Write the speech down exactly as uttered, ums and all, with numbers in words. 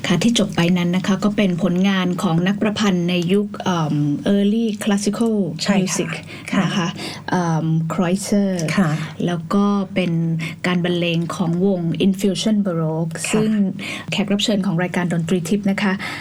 ค่ะที่จบไปนั้นนะคะก็เป็นผลงานของนักประพันธ์ในยุค early classical music นะคะครอยเซอร์แล้วก็เป็นการบรรเลงของวง Infusion Baroque ซึ่งแขกรับเชิญของรายการดนตรีทิพย์นะคะ